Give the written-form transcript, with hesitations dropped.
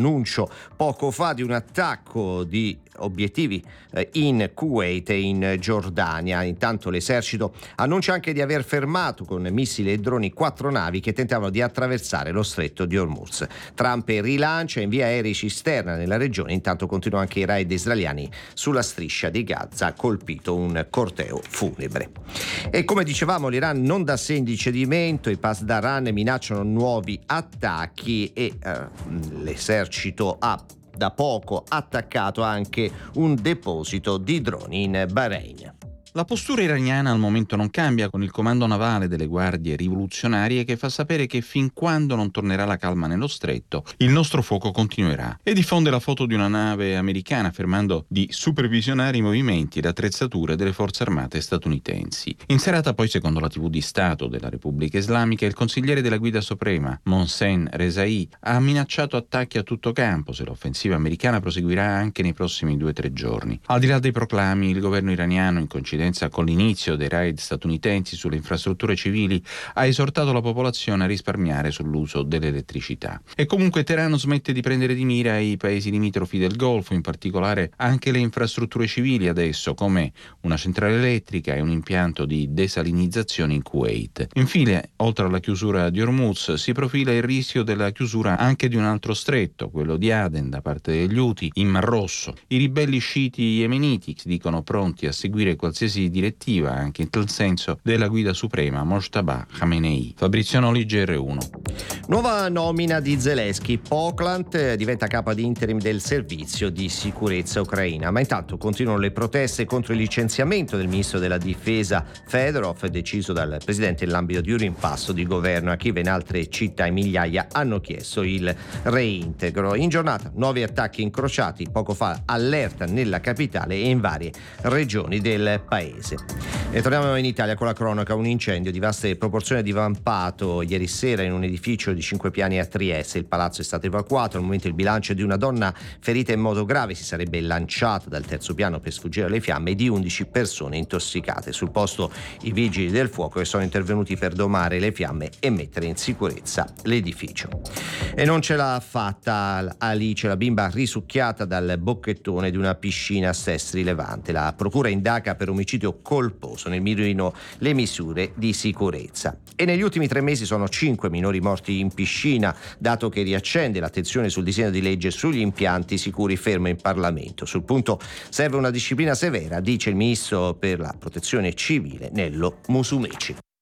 l'annuncio poco fa di un attacco di obiettivi in Kuwait e in Giordania. Intanto l'esercito annuncia anche di aver fermato con missili e droni 4 navi che tentavano di attraversare lo stretto di Hormuz. Trump rilancia e invia aerei cisterna nella regione, intanto continuano anche i raid israeliani sulla striscia di Gaza, ha colpito un corteo funebre. E come dicevamo, l'Iran non dà segni di cedimento, i Pasdaran minacciano nuovi attacchi e l'esercito ha da poco attaccato anche un deposito di droni in Bahrain. La postura iraniana al momento non cambia, con il comando navale delle guardie rivoluzionarie che fa sapere che fin quando non tornerà la calma nello stretto, il nostro fuoco continuerà, e diffonde la foto di una nave americana affermando di supervisionare i movimenti ed attrezzature delle forze armate statunitensi. In serata poi, secondo la TV di Stato della Repubblica Islamica, il consigliere della Guida Suprema, Mohsen Rezai, ha minacciato attacchi a tutto campo se l'offensiva americana proseguirà anche nei prossimi 2-3 giorni. Al di là dei proclami, il governo iraniano, in coincidenza con l'inizio dei raid statunitensi sulle infrastrutture civili, ha esortato la popolazione a risparmiare sull'uso dell'elettricità. E comunque Teheran smette di prendere di mira i paesi limitrofi del Golfo, in particolare anche le infrastrutture civili adesso, come una centrale elettrica e un impianto di desalinizzazione in Kuwait. Infine, oltre alla chiusura di Hormuz, si profila il rischio della chiusura anche di un altro stretto, quello di Aden, da parte degli Houthi in Mar Rosso. I ribelli sciiti yemeniti si dicono pronti a seguire qualsiasi direttiva, anche in tal senso, della guida suprema Mojtaba Khamenei. Fabrizio Noli, GR1. Nuova nomina di Zelensky. Poklant diventa capo di interim del servizio di sicurezza ucraina, ma intanto continuano le proteste contro il licenziamento del ministro della difesa Fedorov, deciso dal presidente nell'ambito di un rimpasto di governo. A Kiev e in altre città in migliaia hanno chiesto il reintegro. In giornata nuovi attacchi incrociati, poco fa allerta nella capitale e in varie regioni del paese. E torniamo in Italia con la cronaca. Un incendio di vaste proporzioni è divampato ieri sera in un edificio di 5 piani a Trieste. Il palazzo è stato evacuato. Al momento il bilancio è di una donna ferita in modo grave, si sarebbe lanciata dal terzo piano per sfuggire alle fiamme, e di 11 persone intossicate. Sul posto i vigili del fuoco che sono intervenuti per domare le fiamme e mettere in sicurezza l'edificio. E non ce l'ha fatta Alice, la bimba risucchiata dal bocchettone di una piscina a Sestri Levante. La procura indaga per omicidio colposo, nel mirino le misure di sicurezza. E negli ultimi 3 mesi sono 5 minori morti in piscina, dato che riaccende l'attenzione sul disegno di legge sugli impianti sicuri fermo in Parlamento. Sul punto serve una disciplina severa, dice il ministro per la protezione civile Nello Musumeci.